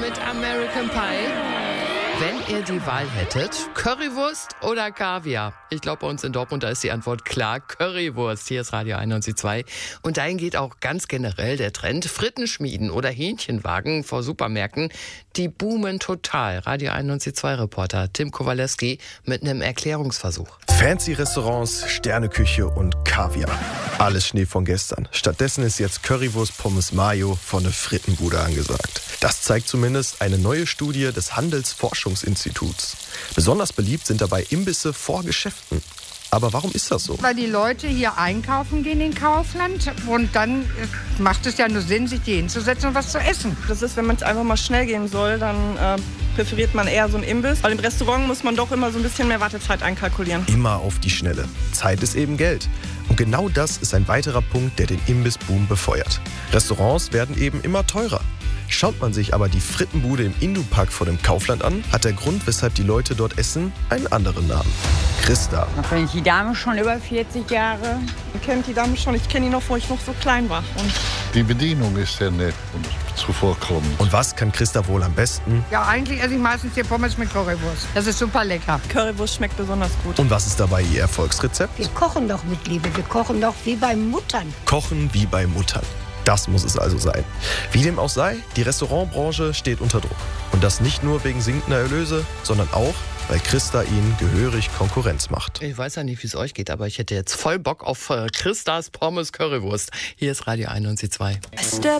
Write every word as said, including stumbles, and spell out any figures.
mit American Pie. Wenn ihr die Wahl hättet, Currywurst oder Kaviar? Ich glaube, bei uns in Dortmund, da ist die Antwort klar, Currywurst. Hier ist Radio einundneunzig Komma zwei. Und dahin geht auch ganz generell der Trend. Frittenschmieden oder Hähnchenwagen vor Supermärkten, die boomen total. Radio einundneunzig Komma zwei Reporter Tim Kowalewski mit einem Erklärungsversuch. Fancy Restaurants, Sterneküche und Kaviar. Alles Schnee von gestern. Stattdessen ist jetzt Currywurst Pommes Mayo von der Frittenbude angesagt. Das zeigt zumindest eine neue Studie des Handelsforschungsinstituts. Besonders beliebt sind dabei Imbisse vor Geschäften. Aber warum ist das so? Weil die Leute hier einkaufen gehen in Kaufland und dann macht es ja nur Sinn, sich hier hinzusetzen und was zu essen. Das ist, wenn man es einfach mal schnell gehen soll, dann äh, präferiert man eher so einen Imbiss. Weil im Restaurant muss man doch immer so ein bisschen mehr Wartezeit einkalkulieren. Immer auf die Schnelle. Zeit ist eben Geld. Und genau das ist ein weiterer Punkt, der den Imbissboom befeuert. Restaurants werden eben immer teurer. Schaut man sich aber die Frittenbude im Indupark vor dem Kaufland an, hat der Grund, weshalb die Leute dort essen, einen anderen Namen. Christa. Da kenne ich die Dame schon über vierzig Jahre. Ich kenne die Dame schon, ich kenne die noch, wo ich noch so klein war. Und die Bedienung ist sehr nett und zuvorkommend. Und was kann Christa wohl am besten? Ja, eigentlich esse ich meistens hier Pommes mit Currywurst. Das ist super lecker. Currywurst schmeckt besonders gut. Und was ist dabei ihr Erfolgsrezept? Wir kochen doch mit Liebe, wir kochen doch wie bei Muttern. Kochen wie bei Muttern. Das muss es also sein. Wie dem auch sei, die Restaurantbranche steht unter Druck. Und das nicht nur wegen sinkender Erlöse, sondern auch, weil Christa ihnen gehörig Konkurrenz macht. Ich weiß ja nicht, wie es euch geht, aber ich hätte jetzt voll Bock auf äh, Christas Pommes Currywurst. Hier ist Radio einundneunzig Komma zwei.